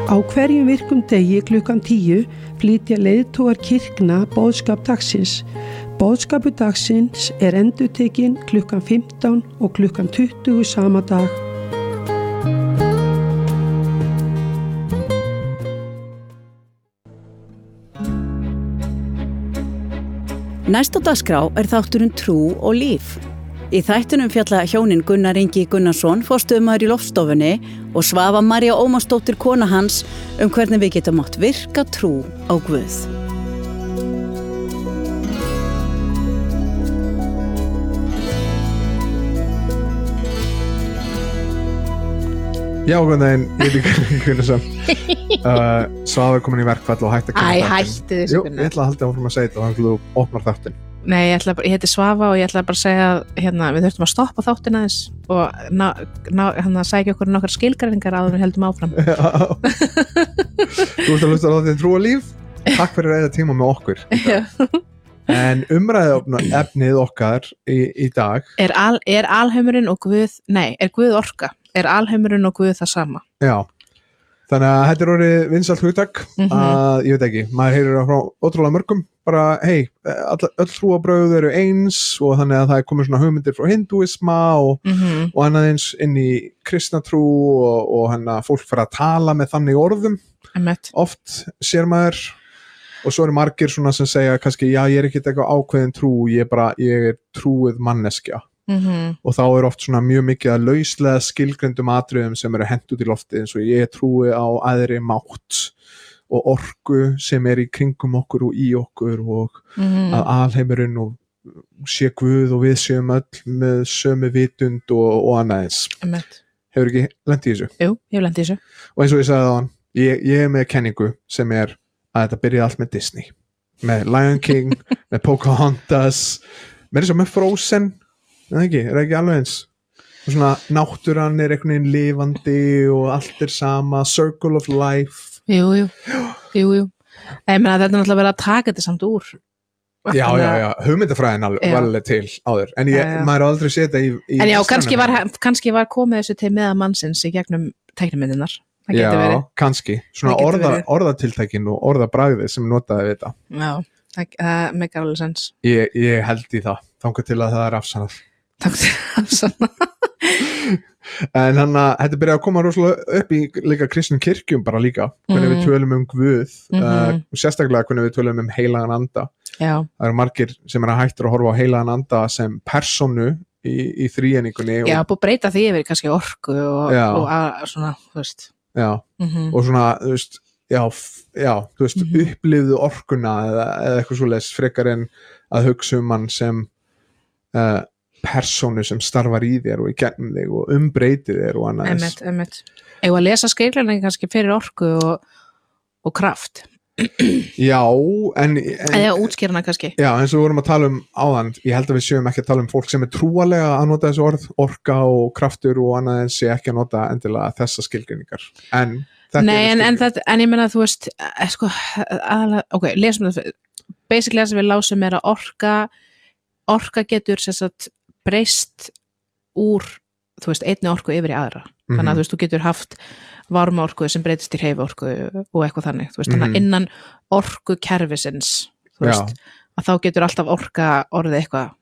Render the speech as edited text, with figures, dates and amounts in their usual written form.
Á hverjum virkum degi klukkan 10 flytja leiðtogar kirkna boðskap dagsins. Boðskapur dagsins endurtekinn klukkan 15 og klukkan 20 sama dag. Næst á dagskrá þátturinn Trú og líf. Í þættinum fjalla hjónin Gunnar Ingi Gunnarsson, forstöðumaður í Loftstofunni, og Svava María Ómarsdóttir kona hans hvernig við getum mátt virka trú á Guð. Já, góðan daginn, ég Gunnar Gunnarsson. Svava komin í verkfall og hætti að koma þáttinn. Hætti þessu Jú, Gunnar. ég ætla að halda áfram að segja þetta og þannig að þú opnar þáttinn. Nei, ég heiti Svava og ég ætla bara að segja að við þurftum að stoppa þáttin aðeins og sækja okkur nokkar skilgreiningar áður en við heldum áfram. Þú ert að hlusta á þáttinn Trú og líf. Takk fyrir að eyða tíma með okkur. En umræðuefnið okkar í dag Er alheimurinn og Guð, er Guð orka? Er alheimurinn og Guð það sama? Já, þannig að þetta orðið vinsælt hugtak að, ég veit ekki, maður heyrir frá ótrúlega mörgum bara, öll trúarbrögð eru eins og þannig að það komið svona hugmyndir frá hindúisma og annað eins inn í kristnatrú og hann að fólk fyrir að tala með þannig orðum. Oft sér maður og svo eru margir svona sem segja kannski, já, ég ekkert eitthvað ákveðin trú, ég er trúið manneskja. Og þá oft svona mjög mikið að lauslega skilgrendum atriðum sem eru hent út í lofti eins og ég trúi á æðri mátt og orku sem í kringum okkur og í okkur og að alheimurinn og sé Guð og við séum öll með sömu vitund og annað eins. Hefur ekki lent í þessu? Jú, ég hef lent í þessu. Og eins og ég sagði áðan, ég með kenningu sem að þetta byrjaði allt með Disney, með Lion King, með Pocahontas, með Frozen. Það ekki alveg eins og svona náttúran einhvern veginn lifandi og allt sama, circle of life. Jú. Ég meina þetta náttúrulega verið að taka þetta samt úr. Já, hugmyndafræðin var alveg til áður en maður aldrei séð þetta í en já, kannski var komið þessu til meða mannsins í gegnum teiknimyndirnar. Já, kannski, svona orðatiltækin og orðabragðið sem notaði við þetta. Já, það meikar alveg sens. Ég held í það, þangað til að það afsannað. En þetta byrjaði að koma rosalega upp í líka kristnum kirkjum bara líka, hvernig við tölum Guð og sérstaklega hvernig við tölum heilagan anda. Já. Það eru margir sem hættir að horfa á heilagan anda sem persónu í þríeiningunni. Já, búið breyta því yfir kannski orku og svona, þú veist. Já, og svona, þú veist, upplifðu orkuna eða eitthvað svoleiðis frekar en að hugsa hann sem persónu sem starfar í þér og í gegnum þig og umbreytir þér og annað. Einmitt. Ég var að lesa skilgreiningu kannski fyrir orku og kraft. Já, eða útskýrana kannski. Já, eins og við vorum að tala áðan, ég held að við séum ekki að tala fólk sem trúarlega að nota þessu orð, orka og kraftur og annað en sé ekki að nota endilega þessa skilgreiningar. En ég meina þú veist, lesum þetta. Basically það sem við lásum að orka getur breyst úr, þú veist, einni orku yfir í aðra. Þannig að þú veist, þú getur haft varma orku sem breytist í hreyfiorku og eitthvað þannig, þú veist, þannig að innan orku kerfisins, þú veist, að þá getur alltaf orka orðið eitthvað